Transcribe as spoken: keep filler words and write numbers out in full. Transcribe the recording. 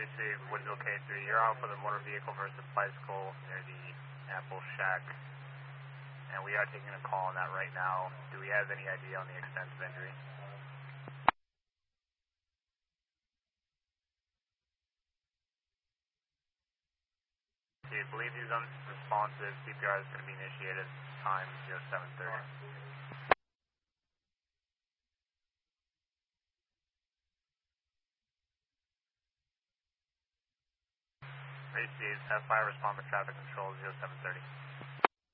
obviously Woodsville K three, you're out for the motor vehicle versus bicycle near the Apple Shack. And we are taking a call on that right now. Do we have any idea on the extent of injury? So you believe he's unresponsive. C P R is going to be initiated time seven thirty. Race F five respond for traffic control seven thirty.